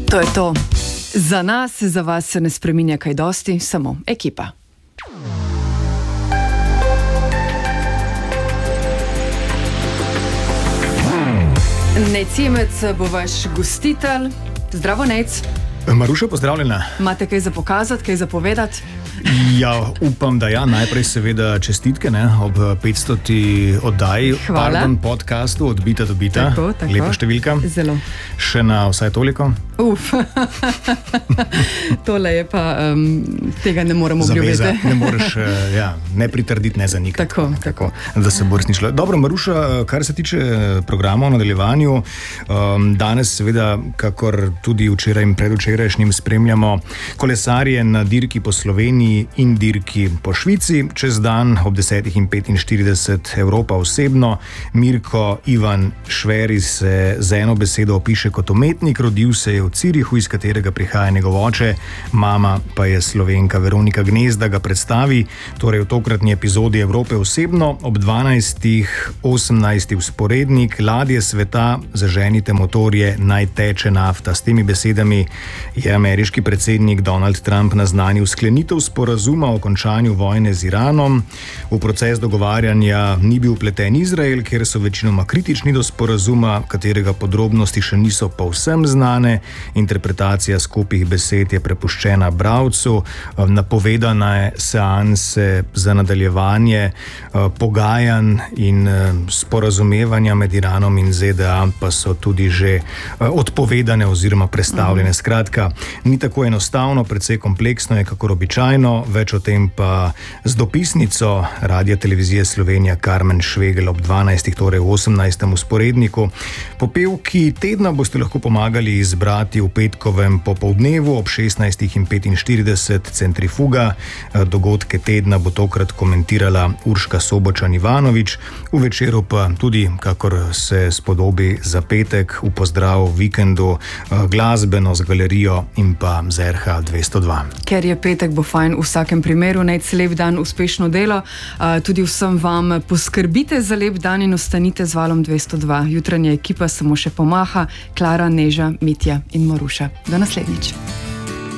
To je to. Za nas, za vas se ne spreminja kaj dosti, samo ekipa. Necimec bo vaš gostitelj. Zdravo, Nec. Maruša, pozdravljena. Imate kaj za pokazati, kaj za povedati? Ja, upam, da ja. Najprej seveda čestitke ob 500. oddaji. Hvala. Pardon, podcastu od Bita do Bita. Tako. Lepa številka. Zelo. Še na vsaj toliko. Tole je pa, tega ne moremo obljubiti. Zaveza, ne moreš ne pritrditi, ne zanikati. Tako. Da se bo resničilo. Dobro, Maruša, kar se tiče programa v nadaljevanju, danes seveda, kakor tudi včeraj in predvčerajšnjim spremljamo kolesarje na dirki po Sloveniji in dirki po Švici. Čez dan ob 10:45 Evropa osebno. Mirko Ivan Šveri se z eno besedo opiše kot umetnik. Rodil se je v Zürichu, iz katerega prihaja njegov oče, mama pa je Slovenka. Veronika Gnezda ga predstavi, torej v tokratni epizodi Evrope osebno. Ob 12:18 vzporednik. Ladje sveta, zaženite motorje, naj teče nafta. S temi besedami je ameriški predsednik Donald Trump naznanil sklenitev sporazuma o končanju vojne z Iranom. V proces dogovarjanja ni bil vpleten Izrael, kjer so večinoma kritični do sporazuma, katerega podrobnosti še niso povsem znane. Interpretacija skupih besed je prepuščena bralcu. Napovedane seanse za nadaljevanje pogajanj in sporazumevanja med Iranom in ZDA pa so tudi že odpovedane oziroma prestavljene. Skratka, ni tako enostavno, precej kompleksno je, kakor običajno. Več o tem pa z dopisnico Radia Televizije Slovenija Karmen Švegel ob 12. torej v 18. vzporedniku. Popevki tedna boste lahko pomagali izbrati v petkovem popoldnevu ob 16:45 Centrifuga. Dogodke tedna bo tokrat komentirala Urška Sobočan-Ivanovič. V večeru pa tudi, kakor se spodobi za petek, v pozdrav vikendu glasbeno z galerijo in pa z RH 202. Ker je petek, bo fajn v vsakem primeru. Nec, lep dan, uspešno delo. Tudi vsem vam poskrbite za lep dan in ostanite z Valom 202. Jutranja ekipa samo še pomaha. Klara, Neža, Mitja in Maruša. Do naslednjič.